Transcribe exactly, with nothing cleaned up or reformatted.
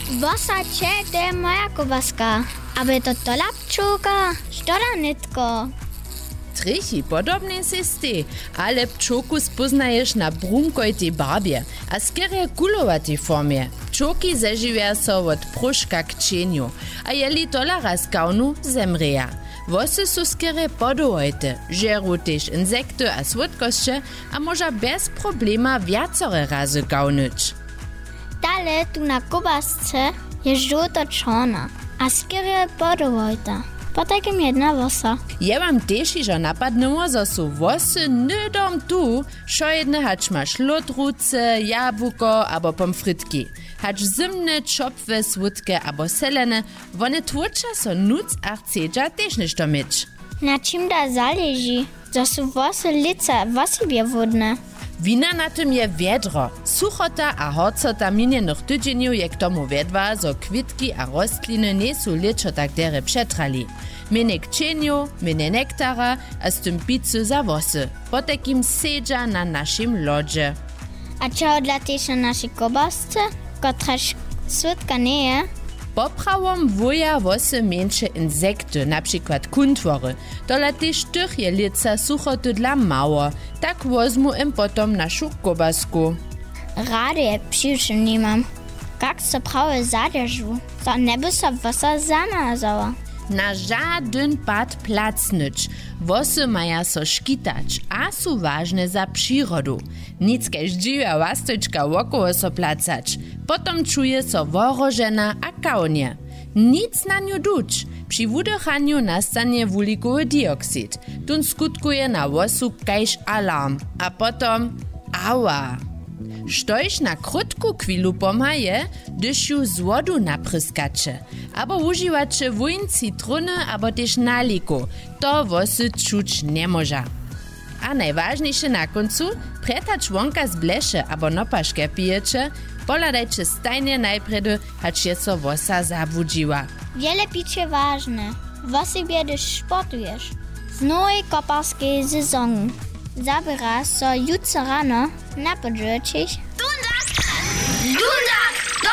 Wosacie, to je moja kobaska. Aby to to lapčoka, štoda nitko. Trichy podobne systy, ale pčoku spoznaješ na brumkojtej barbie a skierie kulovatej formie. Pčoki zeživia so od pruška k čeniu, a jeli tola raz kaunu, zemreja. Wosy su skierie podowojte, žeru tež insekty a słodkosće, a moža bez problema viacore razy kaunyć. Dale tu na kobasce je žuto-čorna, a skierie podowojte. Potakim jedna wosa. Je wam tež ižo napadnęło, zo su wosy nydom tu, šo jedne hač maš lodruce, jabłko abo pomfrytki. Hač zimne, čopwe, słodkie abo selene, wone tłucza so nuc a chcedža tež nešto myć. Na čim da zaleži, zo su wosy lice wosibie wodne. Wina na tym je wiedro. Suchota a horcota minionych tydzieniów je k tomu wiedwa, zo kwitki a rostliny nie su liczo tak dere przetrali. Minie k čeniu, minie nektara a z tym pizzy za wosy. Potekim sedža na našim lodzie. A čo dla tež na našej kobasce, kotraž słodka nie je? Poprawom wuja wosy mniejsze insekty, na przykład kuntwory. Dola też tych je lica suchoty dla mało. Tak wozmu im potom naszą kobasku. Rady je przyjrzę nie mam. Jak so prawie zadержu, to nie by so wosa zamazała. Na żaden pad placnyć. Wosy maja so szkitać, a su ważne za przyrodu. Nic kež dziwia łasteczka wokoło so placać. Potom czuje so worożena a kaunie. Nic na nią duć. Przy wdychaniu nastanie wulikowy dioksyd. Tun skutkuje na wosu kajż alarm. A potom ała. Štož na krótku chwilu pomaje, gdyż ju z wodu napryskacze. Abo używacze wójn citruny, abo też naliku. To wosy czuć nie może. A najważniejsze na końcu, pretać wonka z blesze abo nopaszkę pijecie, poladajcie stajnie najpredy, hać je so wosa zabudziła. Wiele picie ważne. Wosibie, gdyż sportujesz. Z nowej koparskiej sezonu. Zabiera so jutro rano na podrzucić